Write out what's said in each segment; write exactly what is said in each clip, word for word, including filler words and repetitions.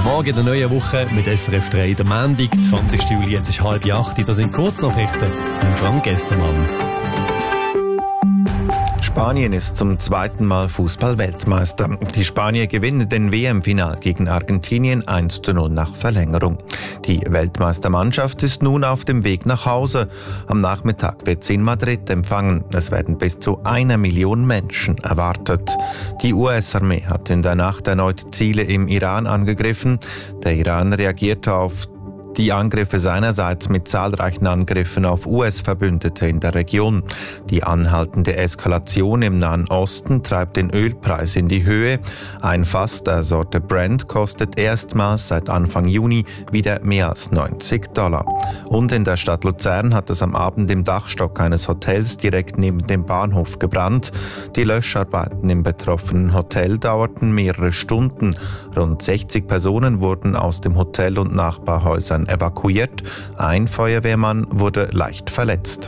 Guten Morgen in der neuen Woche mit S R F drei. Der Montag, zwanzigsten Juli, jetzt ist halb acht. Das sind Kurznachrichten mit Frank Gestermann. Spanien ist zum zweiten Mal Fußball-Weltmeister. Die Spanier gewinnen den W M-Final gegen Argentinien eins zu null nach Verlängerung. Die Weltmeistermannschaft ist nun auf dem Weg nach Hause. Am Nachmittag wird sie in Madrid empfangen. Es werden bis zu einer Million Menschen erwartet. Die U S-Armee hat in der Nacht erneut Ziele im Iran angegriffen. Der Iran reagierte auf die Angriffe seinerseits mit zahlreichen Angriffen auf U S-Verbündete in der Region. Die anhaltende Eskalation im Nahen Osten treibt den Ölpreis in die Höhe. Ein Fass der Sorte Brent kostet erstmals seit Anfang Juni wieder mehr als neunzig Dollar. Und in der Stadt Luzern hat es am Abend im Dachstock eines Hotels direkt neben dem Bahnhof gebrannt. Die Löscharbeiten im betroffenen Hotel dauerten mehrere Stunden. Rund sechzig Personen wurden aus dem Hotel und Nachbarhäusern evakuiert. Ein Feuerwehrmann wurde leicht verletzt.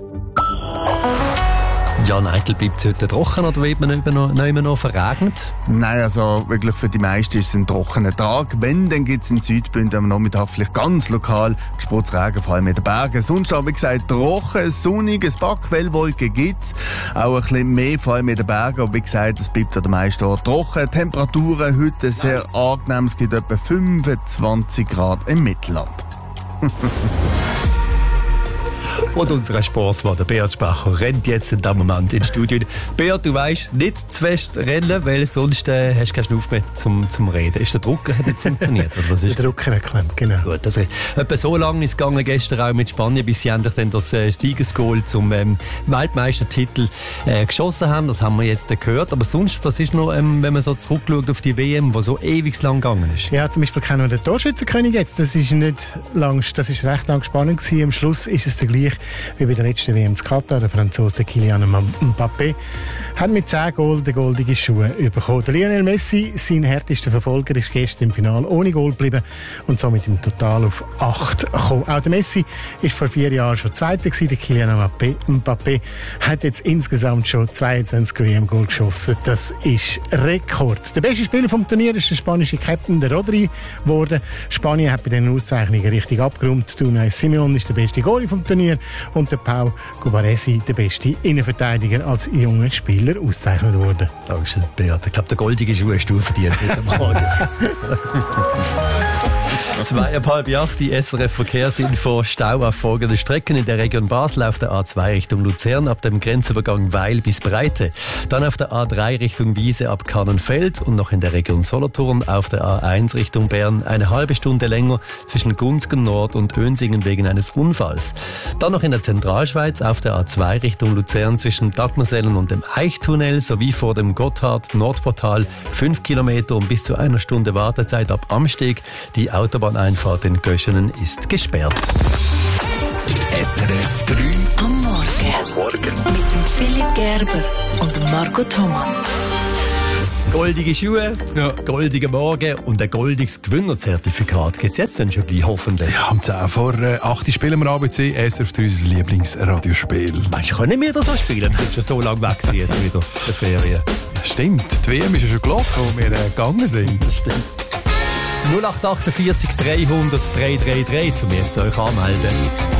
Ja, Neitel, bleibt es heute trocken oder wird man immer noch, noch, immer noch verregnet? Nein, also wirklich für die meisten ist es ein trockener Tag. Wenn, dann gibt es in Südbünden am Nachmittag vielleicht ganz lokal Gespurzregen, vor allem in den Bergen. Sonst aber, wie gesagt, trocken, sonnig, ein paar Quellwolken gibt es. Auch ein bisschen mehr, vor allem in den Bergen. Aber wie gesagt, es bleibt an den meisten Orten trocken. Temperaturen heute sehr angenehm. Es gibt etwa fünfundzwanzig Grad im Mittelland. Und unser Sportsmann, der Beat Spacher, rennt jetzt in diesem Moment ins Studio. Beat, du weißt, nicht zu fest rennen, weil sonst äh, hast du keinen Schnuff mehr zum, zum Reden. Ist der Drucker hat nicht funktioniert? Oder was ist der Drucker hat geklemmt, genau. Gut, also, etwa so lange ist es gegangen gestern auch mit Spanien, bis sie endlich dann das äh, Siegesgoal zum ähm, Weltmeistertitel äh, geschossen haben. Das haben wir jetzt äh, gehört. Aber sonst, was ist noch, ähm, wenn man so zurückschaut auf die W M, die so ewig lang gegangen ist? Ja, zum Beispiel kennen wir den Torschützenkönig jetzt. Das ist nicht lang, das ist recht lang spannend gewesen. Am Schluss ist es der gleiche wie bei der letzten W M in Katar. Der Franzose Kylian Mbappé hat mit zehn Goal den goldigen Schuh bekommen. Der Lionel Messi, sein härtester Verfolger, ist gestern im Finale ohne Goal geblieben und somit im Total auf acht gekommen. Auch der Messi ist vor vier Jahren schon Zweiter gewesen. Der Kylian Mbappé, Mbappé hat jetzt insgesamt schon zweiundzwanzig W M-Goal geschossen. Das ist Rekord. Der beste Spieler vom Turnier ist der spanische Captain, der Rodri, geworden. Spanien hat bei diesen Auszeichnungen richtig abgeräumt. Unai Simón ist der beste Goalie vom Turnier und der Pau Cubaressi, der beste Innenverteidiger, als junger Spieler ausgezeichnet worden. Dankeschön, Beat. Ich glaube, der goldige Schuh hast du verdient heute Morgen. Zweieinhalb acht, die S R F Verkehrsinfo. Stau auf folgenden Strecken. In der Region Basel auf der A zwei Richtung Luzern ab dem Grenzübergang Weil bis Breite. Dann auf der A drei Richtung Wiese ab Kannenfeld und noch in der Region Solothurn auf der A eins Richtung Bern eine halbe Stunde länger zwischen Gunzgen Nord und Önsingen wegen eines Unfalls. Dann noch in der Zentralschweiz auf der A zwei Richtung Luzern zwischen Dagmersellen und dem Eichtunnel sowie vor dem Gotthard-Nordportal fünf Kilometer und bis zu einer Stunde Wartezeit ab Amsteg. Die Autobahneinfahrt in Göschenen ist gesperrt. S R F drei am Morgen. Am Morgen. Mit dem Philipp Gerber und dem Marco Thomann. Goldige Schuhe, ja. Goldiger Morgen und ein goldiges Gewinnerzertifikat. Gibt es jetzt denn schon gleich, hoffentlich? Ja, um zehn vor acht spielen wir A B C, S R F drei, unser Lieblingsradiospiel. Meinst du, können wir das noch spielen? Wir sind schon so lange weg sind jetzt wieder, der Ferien. Ja, stimmt, die W M ist ja schon gelaufen, wo wir äh, gegangen sind. Das stimmt. null acht acht vier dreihundert dreihundertdreiunddreißig, um jetzt euch anmelden.